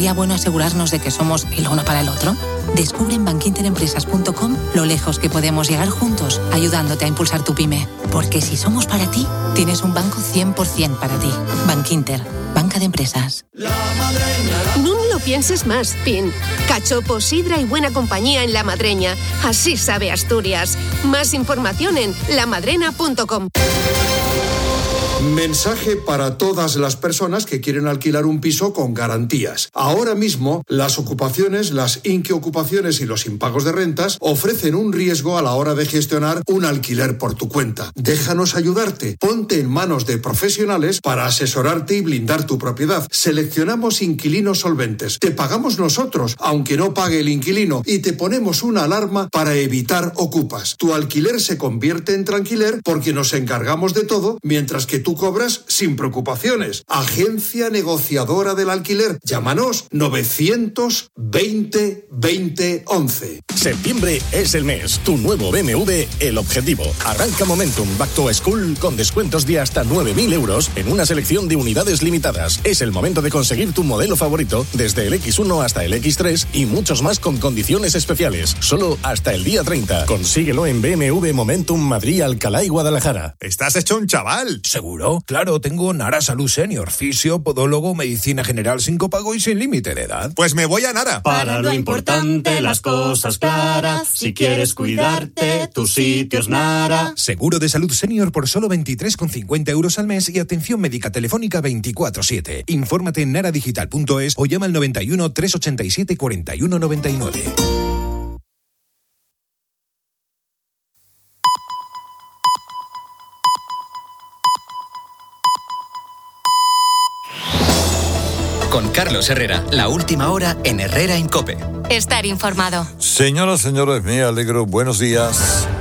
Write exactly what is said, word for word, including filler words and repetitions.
sería bueno asegurarnos de que somos el uno para el otro. Descubre en bankinter empresas punto com lo lejos que podemos llegar juntos, ayudándote a impulsar tu pyme. Porque si somos para ti, tienes un banco cien por ciento para ti. Bankinter, banca de empresas. No lo pienses más, Pin. Cachopo, sidra y buena compañía en La Madreña. Así sabe Asturias. Más información en la madrena punto com. Mensaje para todas las personas que quieren alquilar un piso con garantías. Ahora mismo, las ocupaciones, las inqueocupaciones y los impagos de rentas ofrecen un riesgo a la hora de gestionar un alquiler por tu cuenta. Déjanos ayudarte. Ponte en manos de profesionales para asesorarte y blindar tu propiedad. Seleccionamos inquilinos solventes. Te pagamos nosotros, aunque no pague el inquilino, y te ponemos una alarma para evitar ocupas. Tu alquiler se convierte en tranquiler porque nos encargamos de todo, mientras que tú cobras sin preocupaciones. Agencia negociadora del alquiler. Llámanos novecientos veinte veinte once. Septiembre es el mes. Tu nuevo B M W, el objetivo. Arranca Momentum Back to School con descuentos de hasta nueve mil euros en una selección de unidades limitadas. Es el momento de conseguir tu modelo favorito desde el equis uno hasta el equis tres y muchos más con condiciones especiales. Solo hasta el día treinta. Consíguelo en B M W Momentum Madrid, Alcalá y Guadalajara. ¿Estás hecho un chaval? ¿Seguro? Claro, tengo Nara Salud Senior, fisio, podólogo, medicina general sin copago y sin límite de edad. Pues me voy a Nara. Para lo importante, las cosas claras. Si quieres cuidarte, tu sitio es Nara. Seguro de salud senior por solo veintitrés con cincuenta euros al mes y atención médica telefónica veinticuatro siete. Infórmate en naradigital punto es o llama al noventa y uno, trescientos ochenta y siete, cuarenta y uno noventa y nueve. Con Carlos Herrera, la última hora en Herrera en COPE. Estar informado. Señoras, señores, me alegro. Buenos días.